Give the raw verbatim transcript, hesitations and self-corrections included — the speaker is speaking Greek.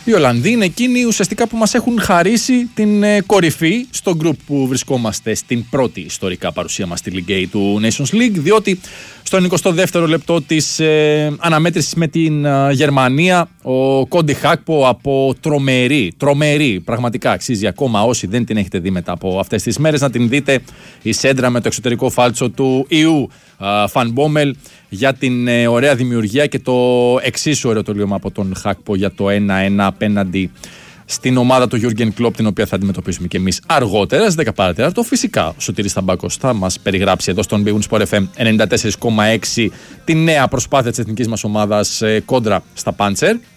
Οι Ολλανδοί είναι εκείνοι ουσιαστικά που μας έχουν χαρίσει την ε, κορυφή στο γκρουπ που βρισκόμαστε στην πρώτη ιστορικά παρουσία μας στη Ligue A του Nations League, διότι στο εικοστό δεύτερο λεπτό της ε, αναμέτρησης με την ε, Γερμανία, ο Κόντι Χάκπο από τρομερή, τρομερή, πραγματικά αξίζει ακόμα, όσοι δεν την έχετε δει μετά από αυτές τις μέρες να την δείτε, η σέντρα με το εξωτερικό φάλτσο του Ιού Φαν Μπόμελ για την ε, ωραία δημιουργία και το εξίσου ωραίο τελείωμα από τον Χάκπο για το ένα ένα απέναντι στην ομάδα του Γιούργεν Κλοπ, την οποία θα αντιμετωπίσουμε και εμείς αργότερα στις δέκα παρά τέταρτο. Φυσικά ο Σωτήρης Ταμπάκος θα μας περιγράψει εδώ στον Big Win Sport εφ εμ ενενήντα τέσσερα κόμμα έξι τη νέα προσπάθεια της εθνικής μας ομάδας ε, κόντρα στα Πάντσερ.